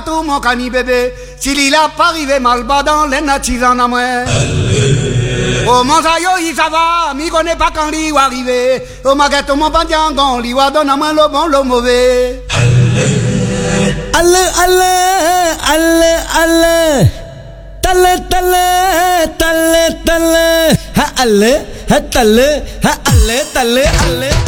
tout mon cani bébé. S'il a pas arrivé mal bas dans les natifs en amoué. Oh mon sayo, il ça va, mi connaît pas quand il va arriver. Oh ma gâteau, mon pandiangon, il va donner à moi le bon, le mauvais. Allez, allez, allez, allez. Tale, tale, tale, tale. Ha, allez, ha, tale, ha, allez, tale, allez.